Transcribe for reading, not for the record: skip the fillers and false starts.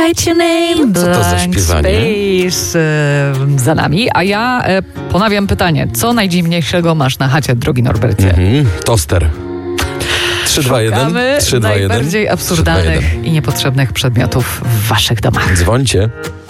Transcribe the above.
Write your name, Co to za blank śpiewanie? space za nami. A ja ponawiam pytanie. Co najdziwniejszego masz na chacie, drogi Norbercie? Toster. 3, 2, 1. Szukamy 3, 2, 1. najbardziej absurdalnych i niepotrzebnych przedmiotów w waszych domach. Dzwońcie.